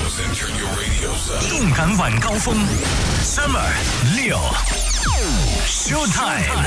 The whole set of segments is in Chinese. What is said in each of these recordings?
动感晚高峰 ，Summer 6 Showtime。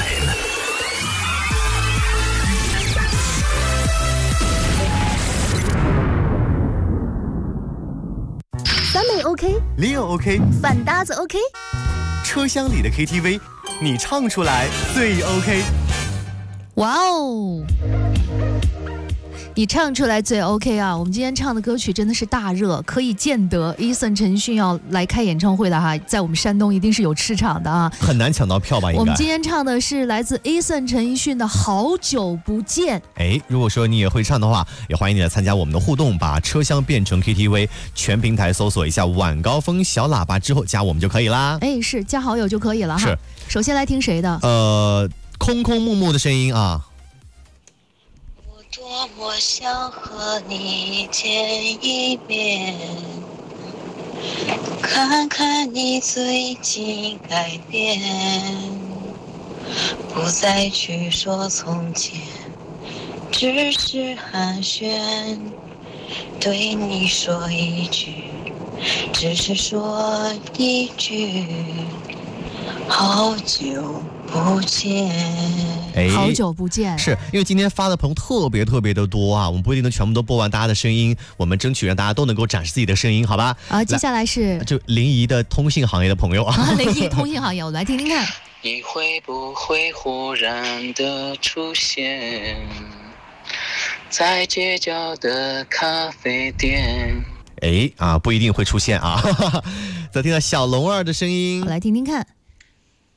三妹 OK， Leo OK， 反搭子 OK， 车厢里的 KTV， 你唱出来最 OK。 哇哦！你唱出来最 OK 啊！我们今天唱的歌曲真的是大热，可以见得 Eason 陈奕迅要来开演唱会的哈，在我们山东一定是有吃场的啊， 很难抢到票吧？应该。 我们今天唱的是来自 Eason 陈奕迅的《好久不见》。 如果说你也会唱的话，也欢迎你来参加我们的互动，把车厢变成 KTV， 全平台搜索一下晚高峰小喇叭之后加我们就可以啦。 是加好友就可以了哈。 是。 首先来听谁的？ 空空木木的声音啊。 多么想和你见一面，看看你最近改变，不再去说从前，只是寒暄，对你说一句，只是说一句，好久不见。 好久不见， 是因为今天发的朋友特别的多啊，我们不一定能全部都播完大家的声音，我们争取让大家都能够展示自己的声音，好吧？ 接下来是就临沂的通信行业的朋友啊， 临沂通信行业，我来听听看。 你会不会忽然的出现在街角的咖啡店？ 不一定会出现啊。再听到小龙儿的声音， 我来听听看。